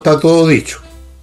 está todo dicho.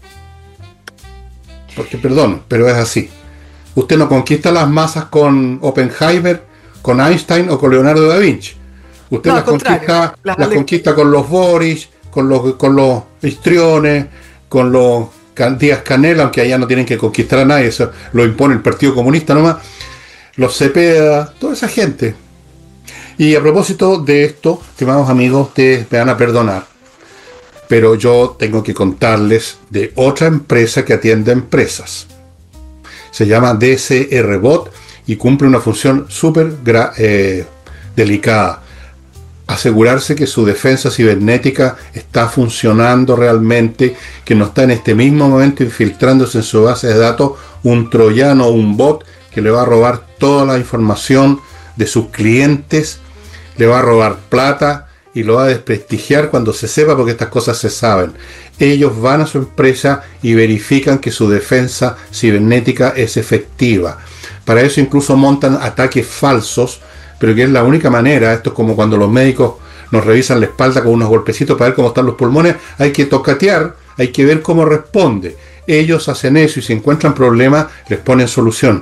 Porque, perdón, pero es así. Usted no conquista las masas con Oppenheimer, con Einstein o con Leonardo da Vinci. Usted No, al contrario. las conquista con los Boris, con los histriones, con los Díaz Canel, aunque allá no tienen que conquistar a nadie, eso lo impone el Partido Comunista nomás, los Cepeda, toda esa gente. Y a propósito de esto, estimados amigos, ustedes me van a perdonar, pero yo tengo que contarles de otra empresa que atiende a empresas. Se llama DCR Bot y cumple una función súper delicada. Asegurarse que su defensa cibernética está funcionando realmente, que no está en este mismo momento infiltrándose en su base de datos un troyano o un bot que le va a robar toda la información de sus clientes, le va a robar plata y lo va a desprestigiar cuando se sepa, porque estas cosas se saben. Ellos van a su empresa y verifican que su defensa cibernética es efectiva. Para eso incluso montan ataques falsos, pero que es la única manera. Esto es como cuando los médicos nos revisan la espalda con unos golpecitos para ver cómo están los pulmones. Hay que tocatear, hay que ver cómo responde. Ellos hacen eso y si encuentran problemas, les ponen solución.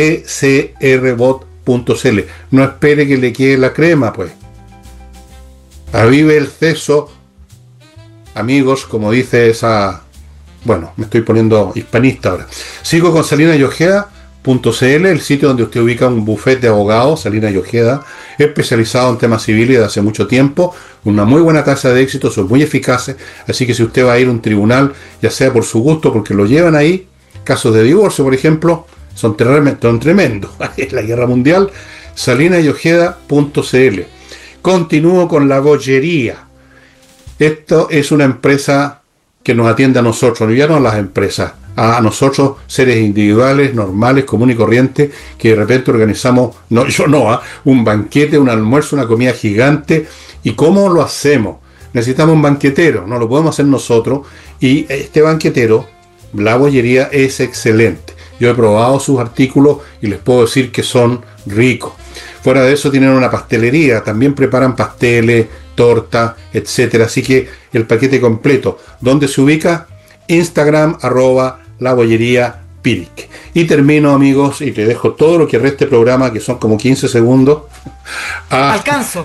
dcrbot.cl. No espere que le quede la crema, pues. Avive el ceso, amigos, como dice esa... Bueno, me estoy poniendo hispanista ahora. Sigo con salinasyojeda.cl, el sitio donde usted ubica un bufete de abogados, Salinas y Ojeda, especializado en temas civiles de hace mucho tiempo, una muy buena tasa de éxito, son muy eficaces, así que si usted va a ir a un tribunal, ya sea por su gusto, porque lo llevan ahí, casos de divorcio, por ejemplo, son tremendos, es la guerra mundial, salinasyojeda.cl. Continúo con la bollería. Esto es una empresa que nos atiende a nosotros, ya no a las empresas, a nosotros, seres individuales, normales, comunes y corrientes, que de repente organizamos, un banquete, un almuerzo, una comida gigante. ¿Y cómo lo hacemos? Necesitamos un banquetero, no lo podemos hacer nosotros, y este banquetero, la bollería, es excelente. Yo he probado sus artículos y les puedo decir que son ricos. Fuera de eso tienen una pastelería, también preparan pasteles, torta, etcétera. Así que el paquete completo. ¿Dónde se ubica? Instagram, @labollería.piric. Y termino, amigos, y te dejo todo lo que reste programa, que son como 15 segundos. Alcanzo.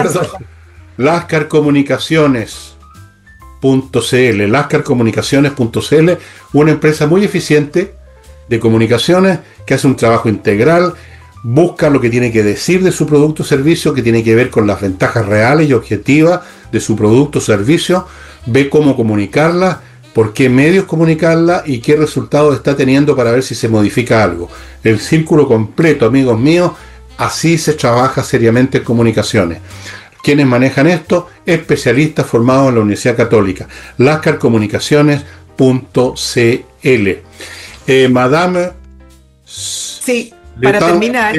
lascarcomunicaciones.cl, una empresa muy eficiente de comunicaciones que hace un trabajo integral, busca lo que tiene que decir de su producto o servicio, que tiene que ver con las ventajas reales y objetivas de su producto o servicio, ve cómo comunicarla, por qué medios comunicarla y qué resultados está teniendo para ver si se modifica algo. El círculo completo, amigos míos, así se trabaja seriamente en comunicaciones. ¿Quiénes manejan esto? Especialistas formados en la Universidad Católica. lascarcomunicaciones.cl. Madame... Sí, para terminar...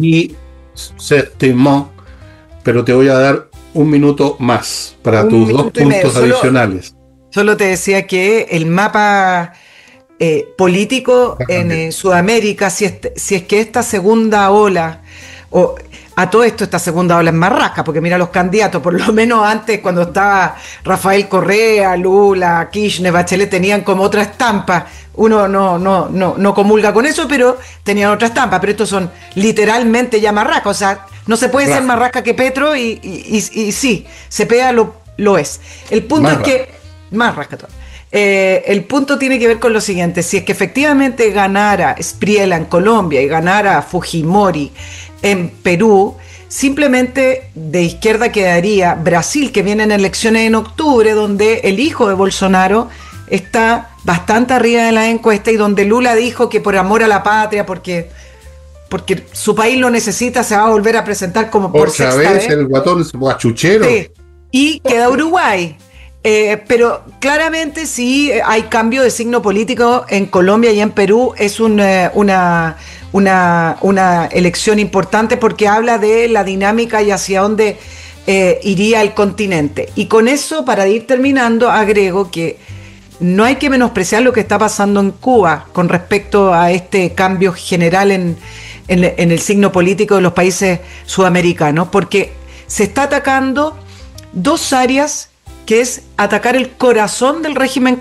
Pero te voy a dar un minuto más para tus 2 puntos adicionales. Solo te decía que el mapa político en Sudamérica, si es que esta segunda ola, o a todo esto esta segunda ola es más rasca, porque mira los candidatos, por lo menos antes cuando estaba Rafael Correa, Lula, Kirchner, Bachelet, tenían como otra estampa. Uno no comulga con eso, pero tenían otra estampa, pero estos son literalmente ya más rascas, o sea, no se puede ser más rasca que Petro y sí, Cepeda lo es. El punto es que más rasca todo. El punto tiene que ver con lo siguiente: si es que efectivamente ganara Spriela en Colombia y ganara Fujimori en Perú, simplemente de izquierda quedaría Brasil, que viene en elecciones en octubre, donde el hijo de Bolsonaro está bastante arriba de la encuesta y donde Lula dijo que por amor a la patria, porque su país lo necesita, se va a volver a presentar como por sexta vez. El guatón guachuchero. Sí. Y queda Uruguay. Pero claramente sí hay cambio de signo político en Colombia y en Perú. Es una elección importante porque habla de la dinámica y hacia dónde iría el continente. Y con eso, para ir terminando, agrego que no hay que menospreciar lo que está pasando en Cuba con respecto a este cambio general en el signo político de los países sudamericanos, porque se está atacando 2 áreas que es atacar el corazón del régimen